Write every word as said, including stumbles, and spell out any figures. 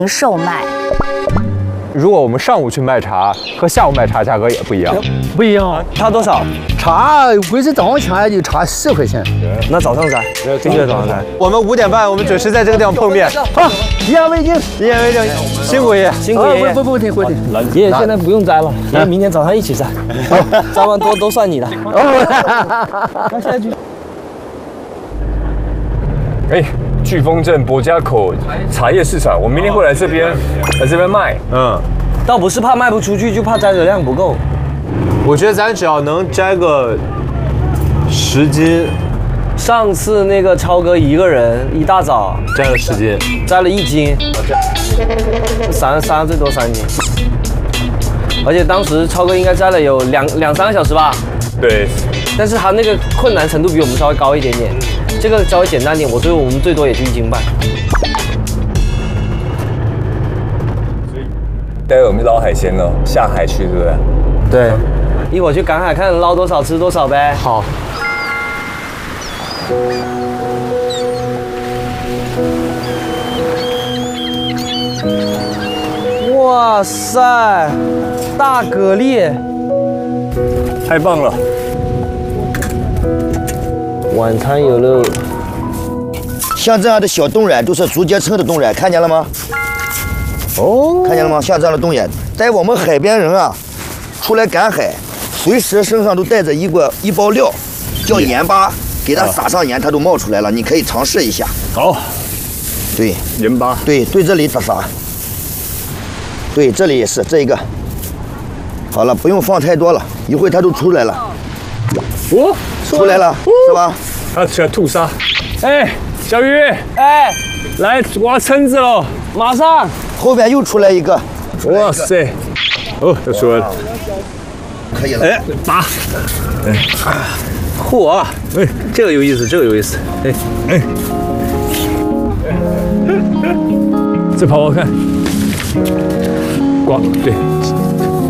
售卖。 如果我们上午去卖茶，和下午卖茶价格也不一样， 不一样， 差多少？ 茶贵是早上抢就茶十块钱， 那早上摘，必须得早上摘。 我们五点半，我们准时在这个地方碰面。 好，一言为敬， 一言为敬，辛苦爷爷， 辛苦爷爷。 不不不停不停， 爷爷现在不用摘了，爷爷明天早上一起摘，摘完多都算你的。那现在就。 哎，飓风镇博家口茶叶市场，我明天会来这边，来这边卖。嗯， 倒不是怕卖不出去，就怕摘的量不够。 我觉得咱只要能摘个十斤， 上次那个超哥一个人一大早摘了十斤， 摘了一斤，三三最多三斤。而且当时超哥应该摘了有两两三个小时吧。 对。 但是他那个困难程度比我们稍微高一点点。这个稍微简单点，我所以我们最多也就一斤半。 待会我们捞海鲜了，下海去，对不对？ 对，一会儿去赶海，看捞多少吃多少呗。 好。 哇塞，大蛤蜊， 太棒了！ 晚餐有了。 像这样的小洞眼都是竹节称的洞眼，看见了吗？哦，看见了吗？像这样的洞眼，在我们海边人啊，出来赶海，随时身上都带着一个一包料，叫盐巴，给它撒上盐，它都冒出来了。你可以尝试一下。 好。 对， 盐巴。 对对，这里撒撒。对，这里也是这一个。好了，不用放太多了，一会儿它都出来了。 哦， 出来了，是吧？ 它起来吐沙。哎，小鱼， 哎， 来挖蛏子喽！ 马上。 后边又出来一个。 哇塞！哦，又出来了。 可以了。 哎，拔。哎，嚯！哎，这个有意思，这个有意思。哎哎，再跑跑看。刮，对，